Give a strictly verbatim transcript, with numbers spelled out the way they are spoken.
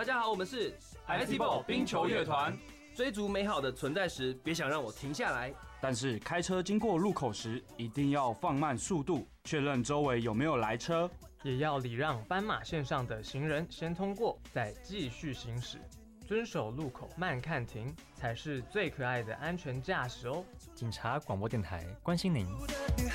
家好，我们是 I C Ball 冰球乐团。 追逐美好的存在时，别想让我停下来。 但是开车经过路口时，一定要放慢速度，确认周围有没有来车， 也要礼让斑马线上的行人先通过，再继续行驶。遵守路口慢看停，才是最可爱的安全驾驶哦。 警察广播电台关心您。